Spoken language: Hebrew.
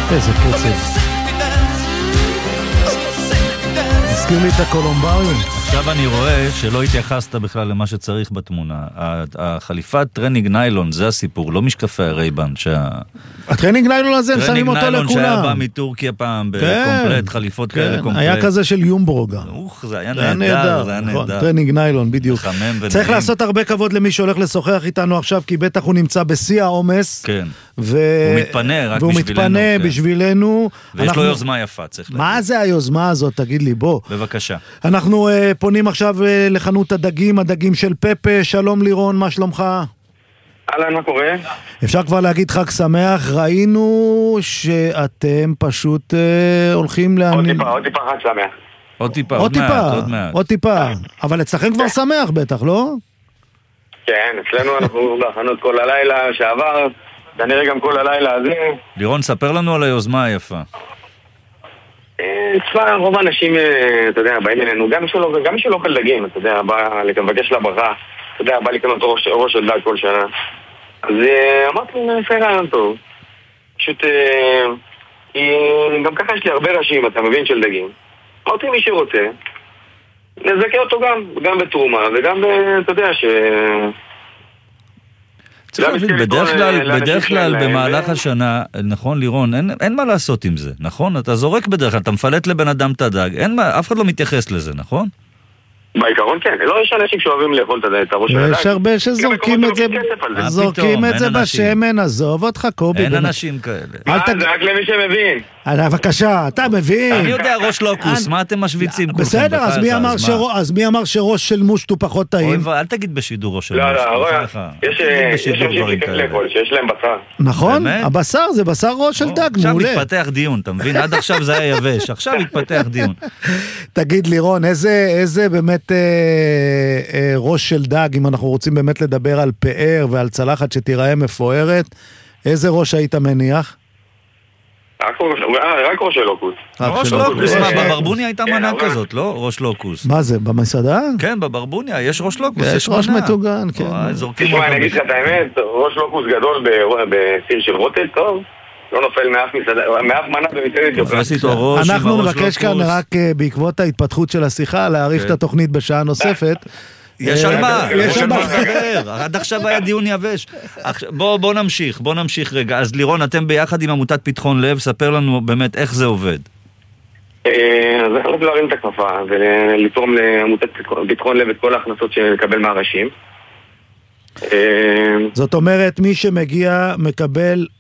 איזה קצב. הזכיר לי את הקולומבריום. עכשיו אני רואה שלא התייחסת בכלל למה שצריך בתמונה. החליפת טרנינג ניילון, זה הסיפור, לא משקפי הרייבן. הטרנינג ניילון הזה, הם שמים אותו לכולם. טרנינג ניילון שהיה בא מטורקיה פעם, בקומפלט, חליפות כאלה קומפלט. היה כזה של יומברוגה. זה היה נהדר, זה היה נהדר. טרנינג ניילון, בדיוק. צריך לעשות הרבה כבוד למי שהולך לשוחח איתנו עכשיו, כי בטח הוא נמצא בשיא העומס. כן. הוא מתפנה רק בשבילנו. והוא מתפנה בשבילנו. ויש לו יוזמה יפה, צריך להגיד. מה זה היוזמה הזאת? תגיד לי, בוא. בבקשה. אנחנו פונים עכשיו לחנות הדגים, הדגים של פפה. שלום לירון, מה שלומך? אהלן, מה קורה? אפשר כבר להגיד חג שמח. ראינו שאתם פשוט הולכים עוד טיפה חג שמח. עוד טיפה. אבל אצלכם כבר שמח בטח, לא? כן, אצלנו אנחנו בהכנות כל הלילה שעבר, כנראה גם כל הלילה הזה. לירון, ספר לנו על היוזמה היפה. אצלה רוב האנשים, אתה יודע, באים אלינו, גם מי שלא אוכל דגים, אתה יודע, בא לבקש לה ברכה, אתה יודע, בא לקנות ראש של דג כל שנה. אז אמרתי, נעשה רעיון טוב. פשוט, גם ככה יש לי הרבה ראשים, אתה מבין, של דגים. אמרתי, מי שרוצה, נזכה אותו גם בתרומה, וגם, אתה יודע, צריך להבין, בדרך כלל במהלך השנה, נכון לירון, אין מה לעשות עם זה, נכון? אתה זורק בדרך כלל, אתה מפלט לבן אדם את הדג, אף אחד לא מתייחס לזה, נכון? בעיקרון כן, לא יש אנשים שאוהבים לאכול את הראש של הדג. יש הרבה שזורקים את זה בשמן, עזוב אותך קובי. אין אנשים כאלה. זה רק למי שמבין. בבקשה, אתה מבין. אני יודע ראש לוקוס, מה אתם משוויצים כולכם? בסדר, אז מי אמר שראש של מושט הוא פחות טעים? אל תגיד בשידור ראש של לא, מושט. יש אנשים שכיף לאכול, שיש להם בשר. נכון, הבשר זה בשר ראש של דג, מעולה. עכשיו מתפתח דיון, אתה מבין? עד עכשיו זה היה יבש, עכשיו מתפתח דיון. תגיד לירון, איזה באמת ראש של דג, אם אנחנו רוצים באמת לדבר על פאר ועל צלחת שתיראה מפוארת, איזה ראש היית מניח? רק ראש לוקוס. ראש לוקוס, בברבוניה הייתה מנה כזאת, לא? ראש לוקוס. מה זה, במסעדה? כן, בברבוניה, יש ראש לוקוס, יש ראש מטוגן, כן. תשמע, אני אגיד לך את האמת, ראש לוקוס גדול בסיר של רוטל, טוב, לא נופל מאף מנה במסעדת יוקרה. אנחנו נבקש כאן רק בעקבות ההתפתחות של השיחה, להעריף את התוכנית בשעה נוספת. יש על מה לדבר, עד עכשיו היה דיון יבש. בוא נמשיך רגע. אז לירון, אתם ביחד עם עמותת פתחון לב, ספר לנו באמת איך זה עובד. אז החלטנו להרים את הכפפה ולתרום לעמותת פתחון לב את כל ההכנסות שנקבל מהראשים. זאת אומרת, מי שמגיע מקבל